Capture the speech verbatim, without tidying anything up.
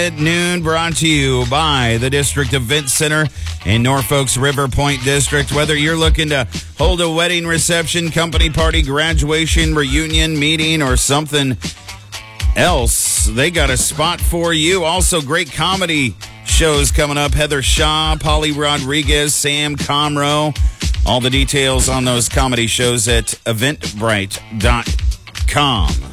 At noon, brought to you by the District Event Center in Norfolk's River Point District. Whether you're looking to hold a wedding reception, company party, graduation, reunion, meeting, or something else, they got a spot for you. Also, great comedy shows coming up. Heather Shaw, Polly Rodriguez, Sam Comroe. All the details on those comedy shows at eventbrite dot com.